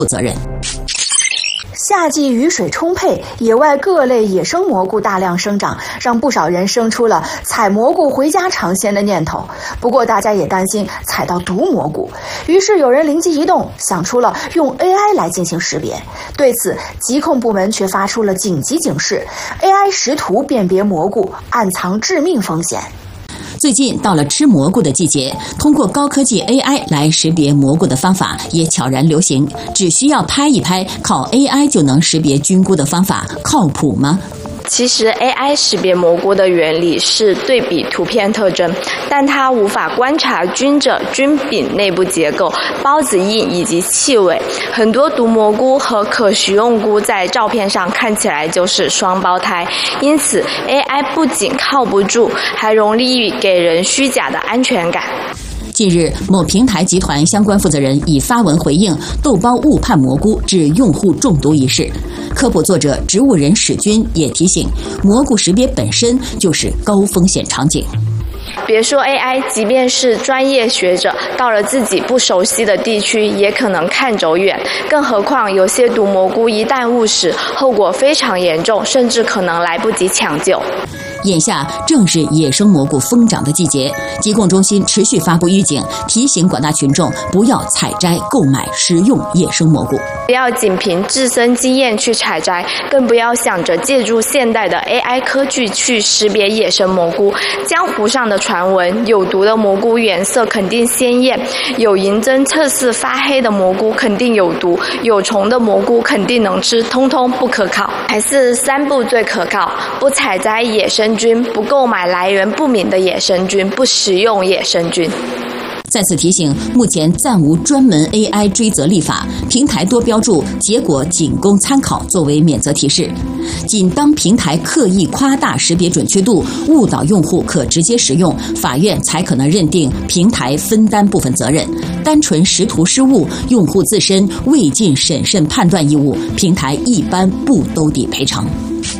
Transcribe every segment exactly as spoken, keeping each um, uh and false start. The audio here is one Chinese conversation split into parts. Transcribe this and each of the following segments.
责任。 夏季雨水充沛，野外各类野生蘑菇大量生长，让不少人生出了采蘑菇回家尝鲜的念头。不过，大家也担心采到毒蘑菇，于是有人灵机一动，想出了用 A I 来进行识别。对此，疾控部门却发出了紧急警示 ：A I 识图辨别蘑菇，暗藏致命风险。 最近到了吃蘑菇的季节，通过高科技 A I 来识别蘑菇的方法也悄然流行。只需要拍一拍，靠 A I 就能识别菌菇的方法，靠谱吗？ 其实 A I 识别蘑菇的原理是对比图片特征，但它无法观察菌褶、菌柄内部结构、孢子印以及气味。很多毒蘑菇和可食用菇在照片上看起来就是双胞胎，因此 A I 不仅靠不住，还容易给人虚假的安全感。 近日，某平台集团相关负责人已发文回应豆包误判蘑菇致用户中毒一事。科普作者植物人史军也提醒，蘑菇识别本身就是高风险场景。 别说 A I， 即便是专业学者，到了自己不熟悉的地区，也可能看走眼。更何况，有些毒蘑菇一旦误食，后果非常严重，甚至可能来不及抢救。 眼下正是野生蘑菇疯长的季节，疾控中心持续发布预警，提醒广大群众不要采摘、购买、食用野生蘑菇。 不要仅凭自身经验去采摘，更不要想着借助现代的 A I 科技去识别野生蘑菇。江湖上的传闻，有毒的蘑菇颜色肯定鲜艳，有银针测试发黑的蘑菇肯定有毒，有虫的蘑菇肯定能吃，通通不可靠。还是三步最可靠：不采摘野生菌，不购买来源不明的野生菌，不食用野生菌。 再次提醒，目前暂无专门 A I 追责立法，平台多标注结果仅供参考作为免责提示。仅当平台刻意夸大识别准确度，误导用户可直接使用，法院才可能认定平台分担部分责任。单纯识图失误，用户自身未尽审慎判断义务，平台一般不兜底赔偿。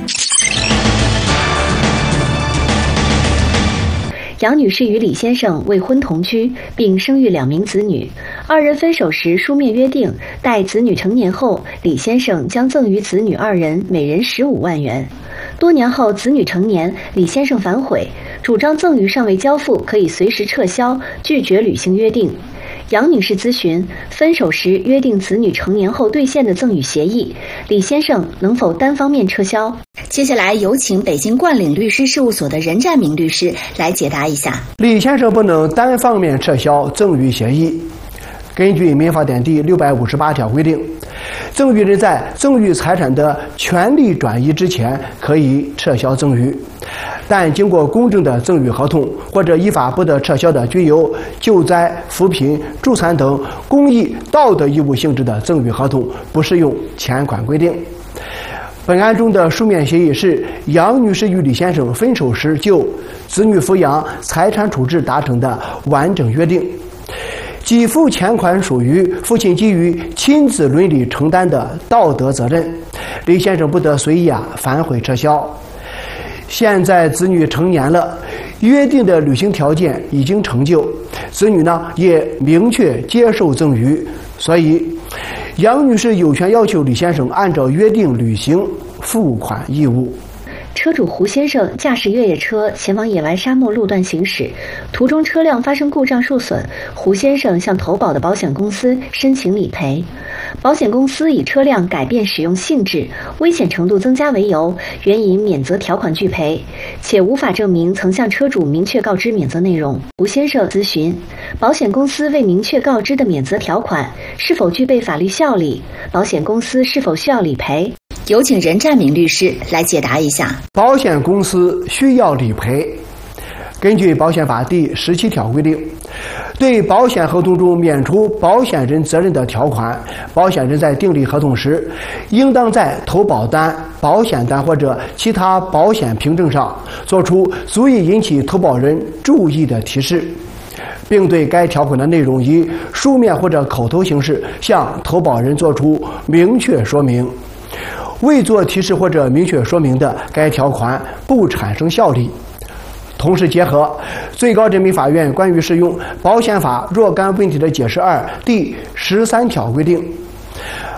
杨女士与李先生未婚同居，并生育两名子女。二人分手时书面约定，待子女成年后，李先生将赠与子女二人每人十五万元。多年后，子女成年，李先生反悔，主张赠与尚未交付，可以随时撤销，拒绝履行约定。杨女士咨询，分手时约定子女成年后兑现的赠与协议，李先生能否单方面撤销？ 接下来有请北京冠岭律师事务所的任占明律师来解答一下。 李先生不能单方面撤销赠与协议。根据民法典第六百五十八条规定，赠与人在赠与财产的权利转移之前可以撤销赠与，但经过公证的赠与合同或者依法不得撤销的均有救灾、扶贫、助残等公益道德义务性质的赠与合同，不适用前款规定。本案中的书面协议是杨女士与李先生分手时就子女抚养、财产处置达成的完整约定。给付前款属于父亲基于亲子伦理承担的道德责任，李先生不得随意啊反悔撤销。现在子女成年了，约定的履行条件已经成就，子女呢也明确接受赠与，所以杨女士有权要求李先生按照约定履行付款义务。 车主胡先生驾驶越野车前往野外沙漠路段行驶，途中车辆发生故障受损，胡先生向投保的保险公司申请理赔。保险公司以车辆改变使用性质、危险程度增加为由，援引免责条款拒赔，且无法证明曾向车主明确告知免责内容。胡先生咨询，保险公司未明确告知的免责条款是否具备法律效力？保险公司是否需要理赔？ 有请任占明律师来解答一下。 保险公司需要理赔。根据保险法第十七条规定，对保险合同中免除保险人责任的条款，保险人在订立合同时，应当在投保单、保险单或者其他保险凭证上作出足以引起投保人注意的提示，并对该条款的内容以书面或者口头形式向投保人作出明确说明。未做提示或者明确说明的，该条款不产生效力。同时结合最高人民法院关于适用保险法若干问题的解释二第十三条规定，